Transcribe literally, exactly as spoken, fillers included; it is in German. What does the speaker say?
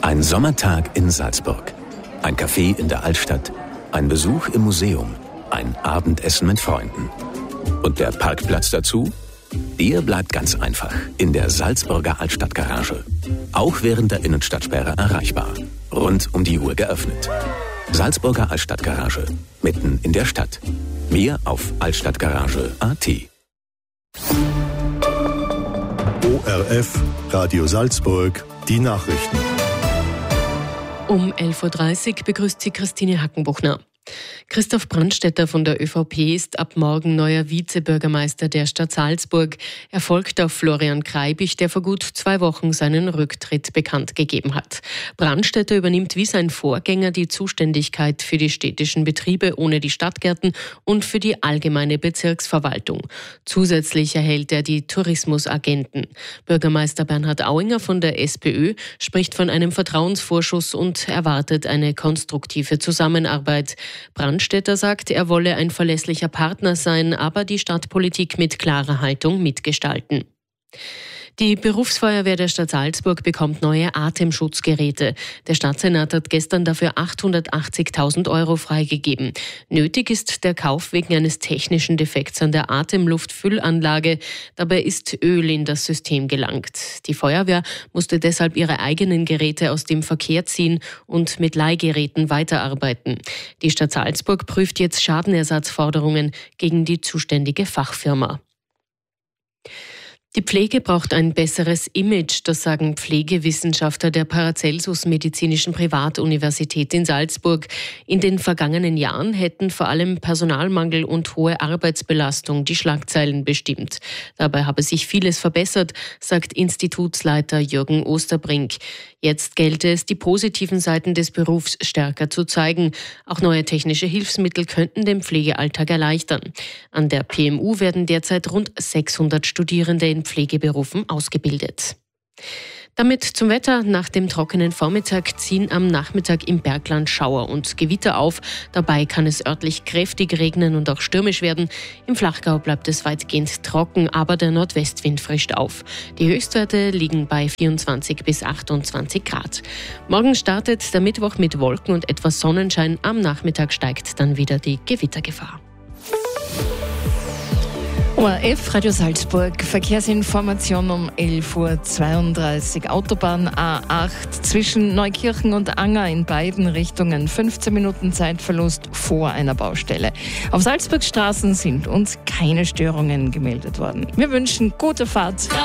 Ein Sommertag in Salzburg, ein Café in der Altstadt, ein Besuch im Museum, ein Abendessen mit Freunden. Und der Parkplatz dazu? Der bleibt ganz einfach in der Salzburger Altstadtgarage. Auch während der Innenstadtsperre erreichbar. Rund um die Uhr geöffnet. Salzburger Altstadtgarage, mitten in der Stadt. Mehr auf altstadtgarage punkt at. O R F, Radio Salzburg, die Nachrichten. Um elf Uhr dreißig begrüßt sie Christine Hackenbuchner. Christoph Brandstätter von der ÖVP ist ab morgen neuer Vizebürgermeister der Stadt Salzburg. Er folgt auf Florian Kreibich, der vor gut zwei Wochen seinen Rücktritt bekannt gegeben hat. Brandstätter übernimmt wie sein Vorgänger die Zuständigkeit für die städtischen Betriebe ohne die Stadtgärten und für die allgemeine Bezirksverwaltung. Zusätzlich erhält er die Tourismusagenten. Bürgermeister Bernhard Auinger von der SPÖ spricht von einem Vertrauensvorschuss und erwartet eine konstruktive Zusammenarbeit. Brandstätter sagt, er wolle ein verlässlicher Partner sein, aber die Stadtpolitik mit klarer Haltung mitgestalten. Die Berufsfeuerwehr der Stadt Salzburg bekommt neue Atemschutzgeräte. Der Stadtsenat hat gestern dafür achthundertachtzigtausend Euro freigegeben. Nötig ist der Kauf wegen eines technischen Defekts an der Atemluftfüllanlage. Dabei ist Öl in das System gelangt. Die Feuerwehr musste deshalb ihre eigenen Geräte aus dem Verkehr ziehen und mit Leihgeräten weiterarbeiten. Die Stadt Salzburg prüft jetzt Schadenersatzforderungen gegen die zuständige Fachfirma. Die Pflege braucht ein besseres Image, das sagen Pflegewissenschaftler der Paracelsus Medizinischen Privatuniversität in Salzburg. In den vergangenen Jahren hätten vor allem Personalmangel und hohe Arbeitsbelastung die Schlagzeilen bestimmt. Dabei habe sich vieles verbessert, sagt Institutsleiter Jürgen Osterbrink. Jetzt gelte es, die positiven Seiten des Berufs stärker zu zeigen. Auch neue technische Hilfsmittel könnten den Pflegealltag erleichtern. An der P M U werden derzeit rund sechshundert Studierende in Pflegeberufen ausgebildet. Damit zum Wetter. Nach dem trockenen Vormittag ziehen am Nachmittag im Bergland Schauer und Gewitter auf. Dabei kann es örtlich kräftig regnen und auch stürmisch werden. Im Flachgau bleibt es weitgehend trocken, aber der Nordwestwind frischt auf. Die Höchstwerte liegen bei vierundzwanzig bis achtundzwanzig Grad. Morgen startet der Mittwoch mit Wolken und etwas Sonnenschein. Am Nachmittag steigt dann wieder die Gewittergefahr. O R F, Radio Salzburg, Verkehrsinformation um elf Uhr zweiunddreißig. Autobahn A acht zwischen Neukirchen und Anger in beiden Richtungen. fünfzehn Minuten Zeitverlust vor einer Baustelle. Auf Salzburgs Straßen sind uns keine Störungen gemeldet worden. Wir wünschen gute Fahrt.